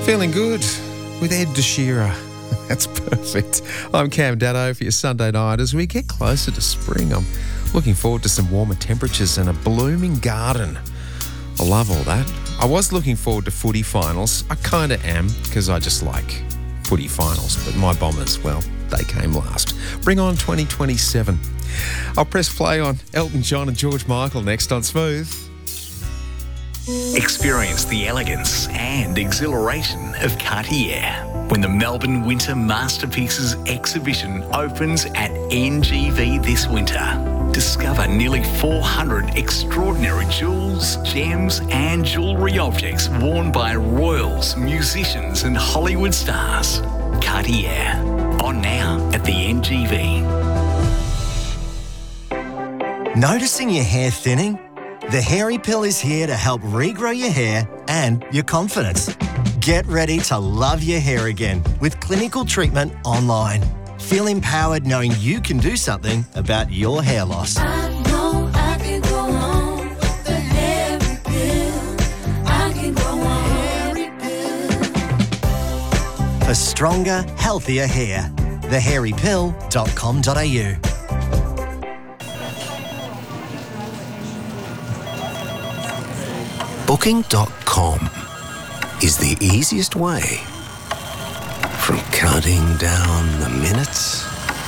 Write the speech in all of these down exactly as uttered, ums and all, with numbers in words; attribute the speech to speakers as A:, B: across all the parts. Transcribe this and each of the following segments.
A: Feeling good with Ed Sheeran. That's perfect. I'm Cam Daddo for your Sunday night. As we get closer to spring, I'm looking forward to some warmer temperatures and a blooming garden. I love all that. I was looking forward to footy finals. I kind of am, because I just like footy finals. But my Bombers, well, they came last. Bring on twenty twenty-seven. I'll press play on Elton John and George Michael next on Smooth.
B: Experience the elegance and exhilaration of Cartier when the Melbourne Winter Masterpieces exhibition opens at N G V this winter. Discover nearly four hundred extraordinary jewels, gems and jewellery objects worn by royals, musicians and Hollywood stars. Cartier, on now at the N G V.
C: Noticing your hair thinning? The Hairy Pill is here to help regrow your hair and your confidence. Get ready to love your hair again with clinical treatment online. Feel empowered knowing you can do something about your hair loss.
D: I know I can go on the Hairy Pill. I can go on Hairy Pill.
C: For stronger, healthier hair. the hairy pill dot com dot a u.
E: Booking dot com is the easiest way from counting down the minutes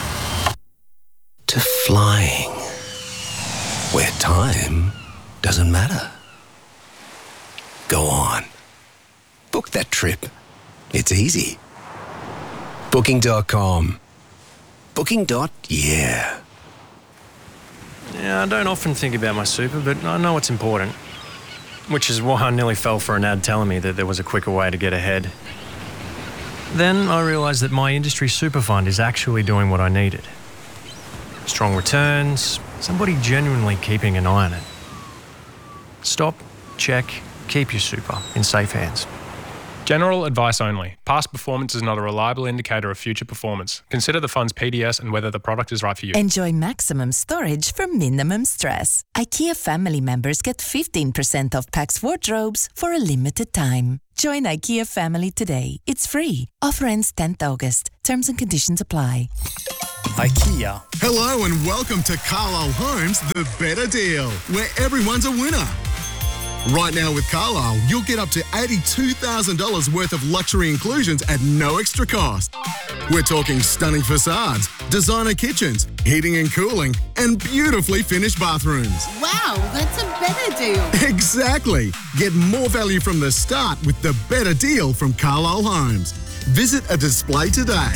E: to flying where time doesn't matter. Go on. Book that trip. It's easy. Booking dot com. Booking. Yeah.
F: Yeah, I don't often think about my super, but I know it's important. Which is why I nearly fell for an ad telling me that there was a quicker way to get ahead. Then I realised that my industry super fund is actually doing what I needed. Strong returns, somebody genuinely keeping an eye on it. Stop, check, keep your super in safe hands.
G: General advice only. Past performance is not a reliable indicator of future performance. Consider the fund's P D S and whether the product is right for you.
H: Enjoy maximum storage for minimum stress. IKEA family members get fifteen percent off Pax wardrobes for a limited time. Join IKEA family today. It's free. Offer ends tenth August. Terms and conditions apply.
I: IKEA.
J: Hello and welcome to Carlisle Homes, the better deal, where everyone's a winner. Right now with Carlisle, you'll get up to eighty-two thousand dollars worth of luxury inclusions at no extra cost. We're talking stunning facades, designer kitchens, heating and cooling, and beautifully finished bathrooms.
K: Wow, that's a better deal.
J: Exactly. Get more value from the start with the better deal from Carlisle Homes. Visit a display today.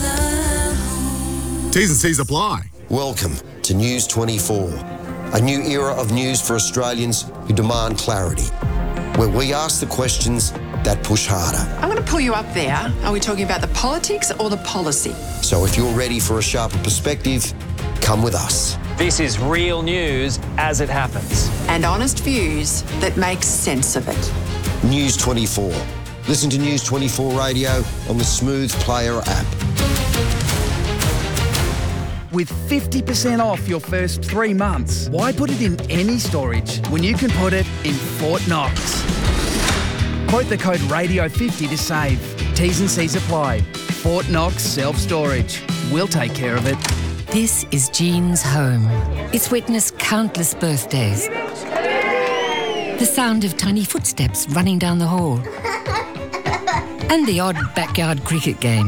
J: T's and C's apply.
L: Welcome to News twenty-four. A new era of news for Australians who demand clarity, where we ask the questions that push harder.
M: I'm going to pull you up there. Are we talking about the politics or the policy?
L: So if you're ready for a sharper perspective, come with us.
N: This is real news as it happens.
M: And honest views that make sense of it.
L: News twenty-four. Listen to News twenty-four Radio on the Smooth Player app.
I: With fifty percent off your first three months, why put it in any storage when you can put it in Fort Knox? Quote the code radio fifty to save. T's and C's apply. Fort Knox Self-Storage. We'll take care of it.
O: This is Jean's home. It's witnessed countless birthdays. The sound of tiny footsteps running down the hall. And the odd backyard cricket game.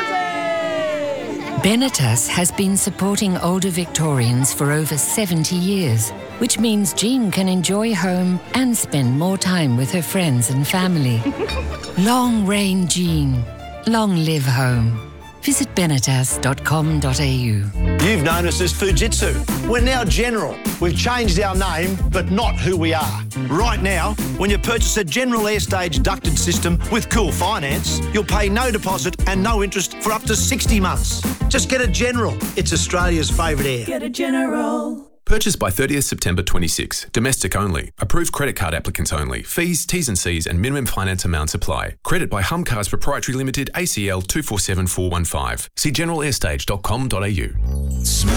O: Benetas has been supporting older Victorians for over seventy years, which means Jean can enjoy home and spend more time with her friends and family. Long reign Jean. Long live home. Visit benetas dot com dot a u.
P: You've known us as Fujitsu. We're now General. We've changed our name, but not who we are. Right now, when you purchase a General Airstage ducted system with Cool Finance, you'll pay no deposit and no interest for up to sixty months. Just get a General. It's Australia's favourite air.
D: Get a General.
Q: Purchase by thirtieth September twenty-six. Domestic only. Approved credit card applicants only. Fees, T's and C's and minimum finance amounts apply. Credit by Humcars Proprietary Limited, A C L two four seven four one five. See general airstage dot com dot a u.
D: Smooth.